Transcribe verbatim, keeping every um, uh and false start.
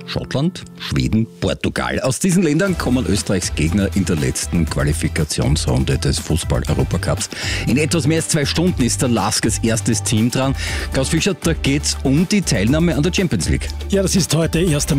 Schottland, Schweden, Portugal. Aus diesen Ländern kommen Österreichs Gegner in der letzten Qualifikationsrunde des Fußball-Europacups. In etwas mehr als zwei Stunden ist der Laskers erstes Team dran. Klaus Fischer, da geht's um die Teilnahme an der Champions League. Ja, das ist heute erst einmal